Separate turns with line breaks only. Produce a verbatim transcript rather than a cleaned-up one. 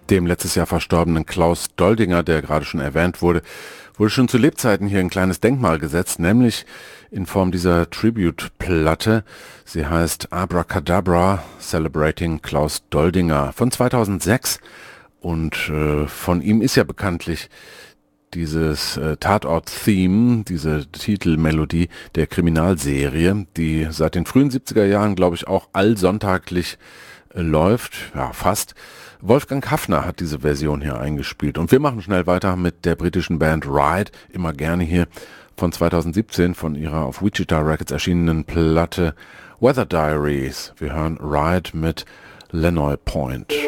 Dem letztes Jahr verstorbenen Klaus Doldinger, der gerade schon erwähnt wurde, wurde schon zu Lebzeiten hier ein kleines Denkmal gesetzt, nämlich in Form dieser Tribute-Platte. Sie heißt Abracadabra, Celebrating Klaus Doldinger von zweitausendsechs. Und äh, von ihm ist ja bekanntlich dieses äh, Tatort-Theme, diese Titelmelodie der Kriminalserie, die seit den frühen siebziger Jahren, glaube ich, auch allsonntaglich äh, läuft, ja fast. Wolfgang Haffner hat diese Version hier eingespielt. Und wir machen schnell weiter mit der britischen Band Ride, immer gerne hier von zweitausendsiebzehn, von ihrer auf Wichita Records erschienenen Platte Weather Diaries. Wir hören Ride mit Lanoy Point.